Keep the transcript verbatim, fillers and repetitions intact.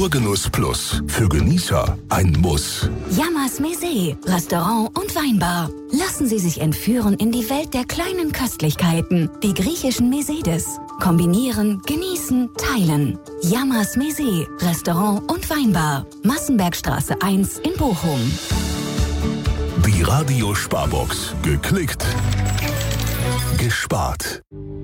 Urgenuss Plus. Für Genießer ein Muss. Yamas Mese, Restaurant und Weinbar. Lassen Sie sich entführen in die Welt der kleinen Köstlichkeiten, die griechischen Mesedes. Kombinieren, genießen, teilen. Yamas Mese, Restaurant und Weinbar. Massenbergstraße eins in Bochum. Die Radio Sparbox. Geklickt. Gespart.